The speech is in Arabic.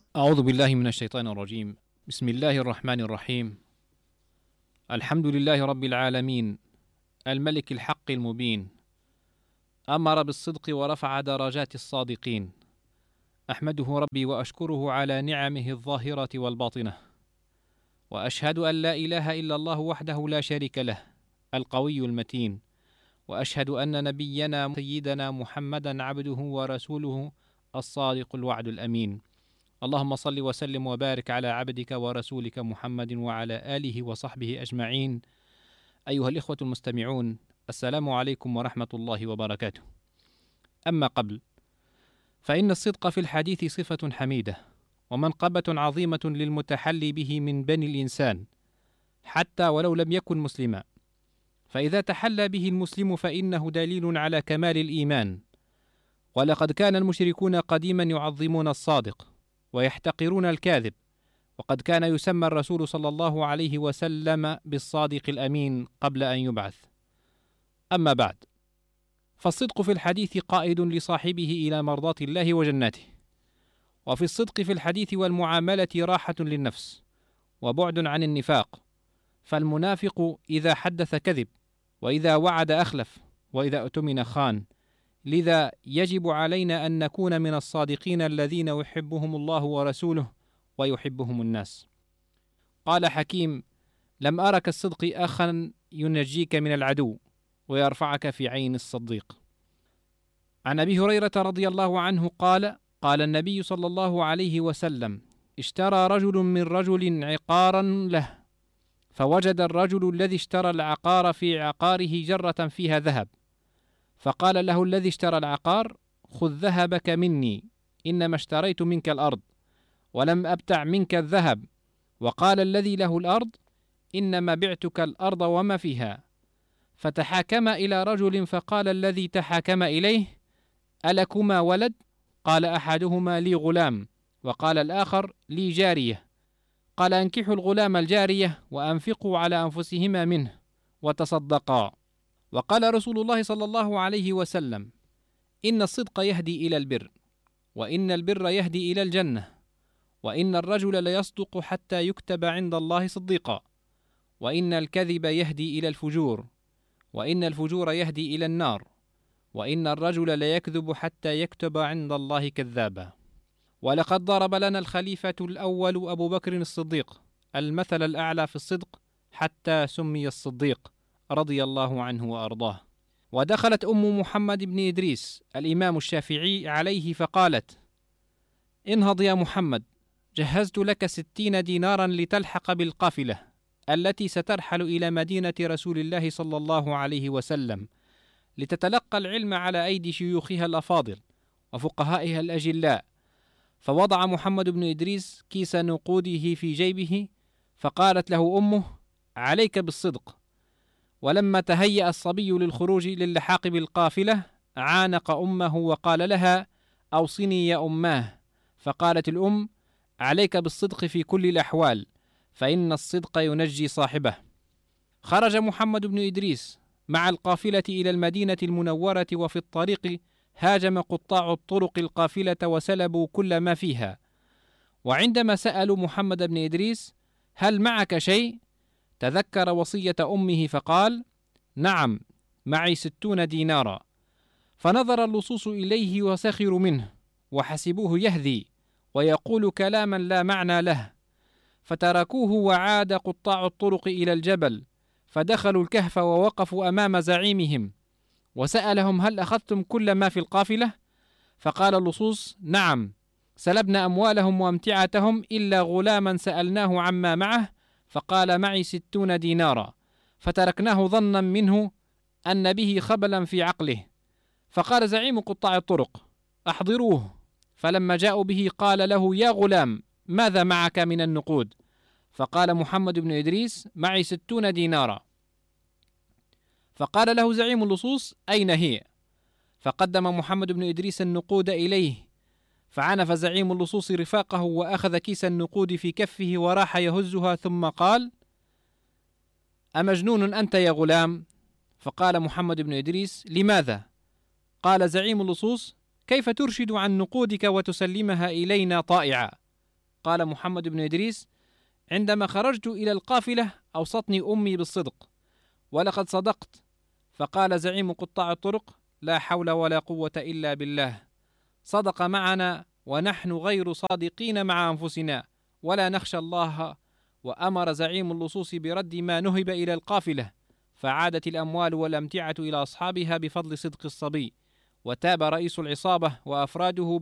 أعوذ بالله من الشيطان الرجيم. بسم الله الرحمن الرحيم. الحمد لله رب العالمين، الملك الحق المبين، أمر بالصدق ورفع درجات الصادقين. أحمده ربي وأشكره على نعمه الظاهرة والباطنة، وأشهد أن لا إله إلا الله وحده لا شريك له القوي المتين، وأشهد أن نبينا سيدنا محمدا عبده ورسوله الصادق الوعد الأمين. اللهم صل وسلم وبارك على عبدك ورسولك محمد وعلى آله وصحبه أجمعين. أيها الإخوة المستمعون، السلام عليكم ورحمة الله وبركاته. أما قبل، فإن الصدق في الحديث صفة حميدة ومنقبة عظيمة للمتحلي به من بني الإنسان، حتى ولو لم يكن مسلما، فإذا تحلى به المسلم فإنه دليل على كمال الإيمان. ولقد كان المشركون قديما يعظمون الصادق ويحتقرون الكاذب، وقد كان يسمى الرسول صلى الله عليه وسلم بالصادق الأمين قبل أن يبعث. أما بعد، فالصدق في الحديث قائد لصاحبه إلى مرضاة الله وجناته، وفي الصدق في الحديث والمعاملة راحة للنفس وبعد عن النفاق، فالمنافق إذا حدث كذب، وإذا وعد أخلف، وإذا اؤتمن خان. لذا يجب علينا أن نكون من الصادقين الذين يحبهم الله ورسوله ويحبهم الناس. قال حكيم: لم أرك الصدق أخا ينجيك من العدو ويرفعك في عين الصديق. عن أبي هريرة رضي الله عنه قال: قال النبي صلى الله عليه وسلم: اشترى رجل من رجل عقارا له، فوجد الرجل الذي اشترى العقار في عقاره جرة فيها ذهب، فقال له الذي اشترى العقار: خذ ذهبك مني، إنما اشتريت منك الأرض ولم أبتع منك الذهب. وقال الذي له الأرض: إنما بعتك الأرض وما فيها. فتحاكم إلى رجل، فقال الذي تحاكم إليه: ألكما ولد؟ قال أحدهما: لي غلام. وقال الآخر: لي جارية. قال: أنكحوا الغلام الجارية وأنفقوا على أنفسهما منه وتصدقا. وقال رسول الله صلى الله عليه وسلم: إن الصدق يهدي إلى البر، وإن البر يهدي إلى الجنة، وإن الرجل ليصدق حتى يكتب عند الله صديقا، وإن الكذب يهدي إلى الفجور، وإن الفجور يهدي إلى النار، وإن الرجل ليكذب حتى يكتب عند الله كذابا. ولقد ضرب لنا الخليفة الأول أبو بكر الصديق المثل الأعلى في الصدق، حتى سمي الصديق رضي الله عنه وأرضاه. ودخلت أم محمد بن إدريس الإمام الشافعي عليه فقالت: انهض يا محمد، جهزت لك 60 دينارا لتلحق بالقافلة التي سترحل إلى مدينة رسول الله صلى الله عليه وسلم، لتتلقى العلم على أيدي شيوخها الأفاضل وفقهائها الأجلاء. فوضع محمد بن إدريس كيس نقوده في جيبه، فقالت له أمه: عليك بالصدق. ولما تهيأ الصبي للخروج للحاق بالقافلة، عانق أمه وقال لها: أوصني يا أماه. فقالت الأم: عليك بالصدق في كل الأحوال، فإن الصدق ينجي صاحبه. خرج محمد بن إدريس مع القافلة إلى المدينة المنورة، وفي الطريق هاجم قطاع الطرق القافلة وسلبوا كل ما فيها. وعندما سألوا محمد بن إدريس: هل معك شيء؟ تذكر وصية أمه فقال: نعم، معي 60 دينارا. فنظر اللصوص إليه وسخروا منه، وحسبوه يهذي ويقول كلاما لا معنى له، فتركوه. وعاد قطاع الطرق إلى الجبل، فدخلوا الكهف ووقفوا أمام زعيمهم، وسألهم: هل أخذتم كل ما في القافلة؟ فقال اللصوص: نعم، سلبنا أموالهم وامتعتهم إلا غلاما سألناه عما معه، فقال: معي 60 دينارا، فتركناه ظنا منه أن به خبلا في عقله. فقال زعيم قطاع الطرق: أحضروه. فلما جاءوا به قال له: يا غلام، ماذا معك من النقود؟ فقال محمد بن إدريس: معي 60 دينارا. فقال له زعيم اللصوص: أين هي؟ فقدم محمد بن إدريس النقود إليه، فعنف زعيم اللصوص رفاقه وأخذ كيس النقود في كفه وراح يهزها، ثم قال: أمجنون أنت يا غلام؟ فقال محمد بن إدريس: لماذا؟ قال زعيم اللصوص: كيف ترشد عن نقودك وتسلمها إلينا طائعا؟ قال محمد بن إدريس: عندما خرجت إلى القافلة أوصتني أمي بالصدق، ولقد صدقت. فقال زعيم قطاع الطرق: لا حول ولا قوة إلا بالله، صدق معنا ونحن غير صادقين مع أنفسنا ولا نخشى الله. وأمر زعيم اللصوص برد ما نهب إلى القافلة، فعادت الأموال والأمتعة إلى أصحابها بفضل صدق الصبي. وتاب رئيس العصابة وأفراده